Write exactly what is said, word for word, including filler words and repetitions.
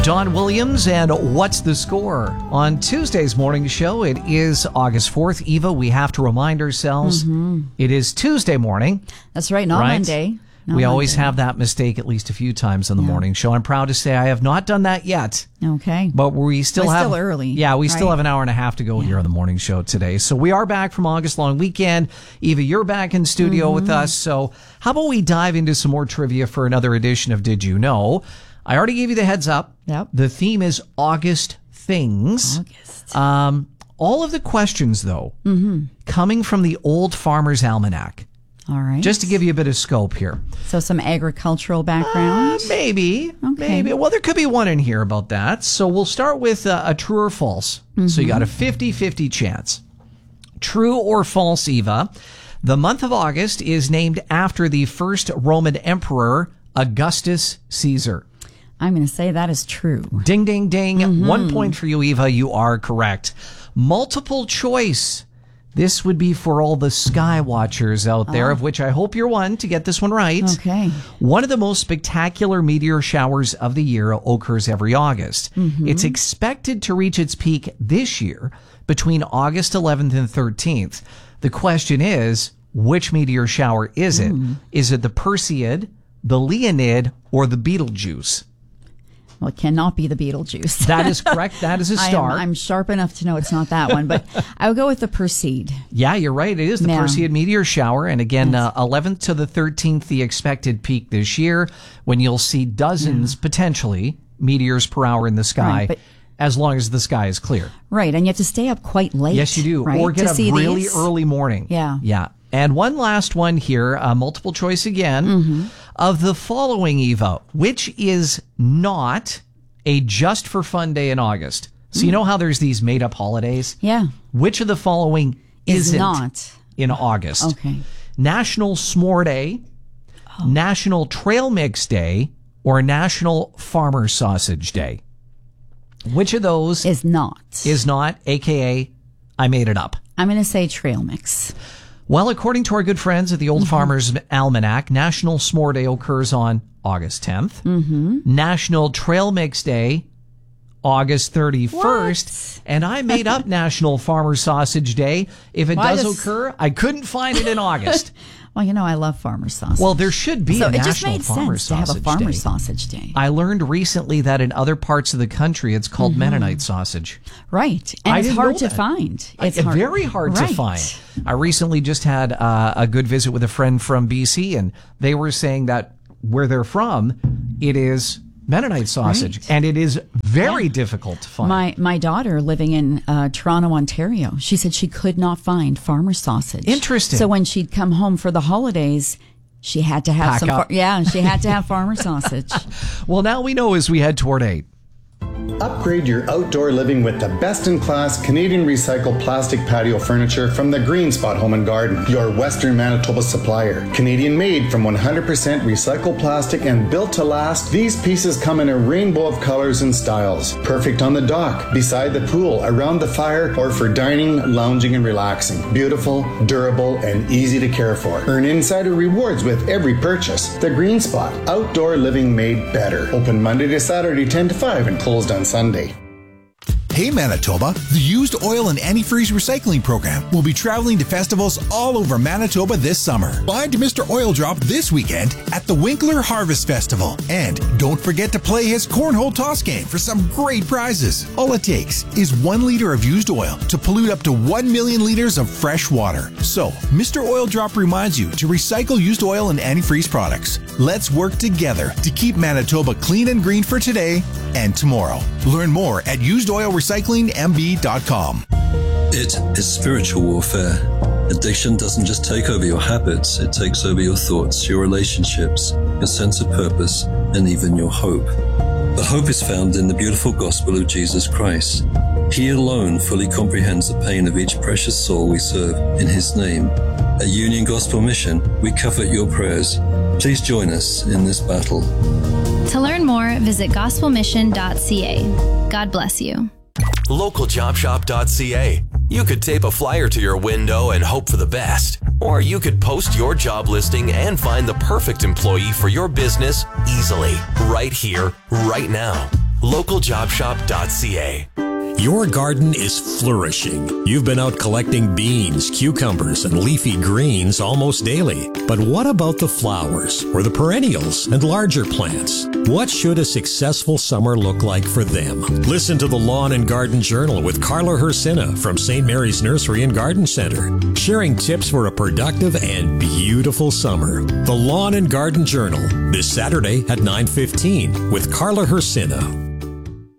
Don Williams and What's the Score? On Tuesday's morning show, it is August fourth. Eva, we have to remind ourselves mm-hmm. it is Tuesday morning. That's right, not right? Monday. Not we Monday. always have that mistake at least a few times on the yeah. morning show. I'm proud to say I have not done that yet. Okay. But we still We're have... still early. Yeah, we right? still have an hour and a half to go yeah. here on the morning show today. So we are back from August long weekend. Eva, you're back in studio mm-hmm. with us. So how about we dive into some more trivia for another edition of Did You Know? I already gave you the heads up. Yep. The theme is August things. August. Um, all of the questions, though, mm-hmm. coming from the Old Farmer's Almanac. All right. Just to give you a bit of scope here. So some agricultural background? Uh, maybe. Okay. Maybe. Well, there could be one in here about that. So we'll start with uh, a true or false. Mm-hmm. So you got a fifty-fifty chance. True or false, Eva? The month of August is named after the first Roman emperor, Augustus Caesar. I'm going to say that is true. Ding, ding, ding. Mm-hmm. One point for you, Eva. You are correct. Multiple choice. This would be for all the sky watchers out there, oh. of which I hope you're one to get this one right. Okay. One of the most spectacular meteor showers of the year occurs every August. Mm-hmm. It's expected to reach its peak this year between August eleventh and thirteenth. The question is, which meteor shower is it? Mm. Is it the Perseid, the Leonid, or the Betelgeuse? Well, it cannot be the Betelgeuse. That is correct. That is a star. I'm, I'm sharp enough to know it's not that one, but I would go with the Perseid. Yeah, you're right. It is the yeah. Perseid meteor shower. And again, uh, eleventh to the thirteenth, the expected peak this year, when you'll see dozens, yeah. potentially, meteors per hour in the sky, right, but, as long as the sky is clear. Right, and you have to stay up quite late. Yes, you do. Right, or get to up see really these? early morning. Yeah. Yeah. And one last one here, uh, multiple choice again. Mm-hmm. Of the following, Eva, which is not a just for fun day in August? So mm. you know how there's these made up holidays? Yeah. Which of the following is isn't not in August? Okay. National S'more Day, oh. National Trail Mix Day, or National Farmer Sausage Day? Which of those is not? Is not, a k a I made it up. I'm going to say trail mix. Well, according to our good friends at the Old mm-hmm. Farmer's Almanac, National S'more Day occurs on August tenth. Mm-hmm. National Trail Mix Day, August thirty-first. What? And I made up National Farmer Sausage Day. If it Why does this... occur, I couldn't find it in August. Well, you know, I love farmer sausage. Well, there should be so a it National just made Farmer sense Sausage to have a farmer Day. sausage day. I learned recently that in other parts of the country, it's called mm-hmm. Mennonite sausage. Right. And I it's didn't hard know to that. find. It's I, hard. very hard right. to find. I recently just had uh, a good visit with a friend from B C, and they were saying that where they're from, it is Mennonite sausage, right. and it is very yeah. difficult to find. My my daughter living in uh, Toronto, Ontario, she said she could not find farmer sausage. Interesting. So when she'd come home for the holidays, she had to have Pack some. up. Far- yeah, she had to have farmer sausage. Well, now we know as we head toward eight. Upgrade your outdoor living with the best-in-class Canadian recycled plastic patio furniture from the Green Spot Home and Garden, your Western Manitoba supplier. Canadian-made from one hundred percent recycled plastic and built to last, these pieces come in a rainbow of colors and styles. Perfect on the dock, beside the pool, around the fire, or for dining, lounging, and relaxing. Beautiful, durable, and easy to care for. Earn insider rewards with every purchase. The Green Spot, outdoor living made better. Open Monday to Saturday, ten to five, and closed on Sunday. Hey Manitoba, the Used Oil and Antifreeze Recycling Program will be traveling to festivals all over Manitoba this summer. Find Mister Oil Drop this weekend at the Winkler Harvest Festival. And don't forget to play his cornhole toss game for some great prizes. All it takes is one liter of used oil to pollute up to one million liters of fresh water. So, Mister Oil Drop reminds you to recycle used oil and antifreeze products. Let's work together to keep Manitoba clean and green for today and tomorrow. Learn more at used oil recycling m b dot com. It is spiritual warfare. Addiction doesn't just take over your habits, it takes over your thoughts, your relationships, your sense of purpose, and even your hope. The hope is found in the beautiful gospel of Jesus Christ. He alone fully comprehends the pain of each precious soul we serve in His name. At Union Gospel Mission, we covet your prayers. Please join us in this battle. To learn more, visit gospel mission dot c a. God bless you. local job shop dot c a. You could tape a flyer to your window and hope for the best. Or you could post your job listing and find the perfect employee for your business easily, right here, right now. local job shop dot c a. Your garden is flourishing. You've been out collecting beans, cucumbers, and leafy greens almost daily. But what about the flowers, or the perennials and larger plants? What should a successful summer look like for them? Listen to the Lawn and Garden Journal with Carla Hersina from Saint Mary's Nursery and Garden Center, sharing tips for a productive and beautiful summer. The Lawn and Garden Journal, this Saturday at nine fifteen with Carla Hersina.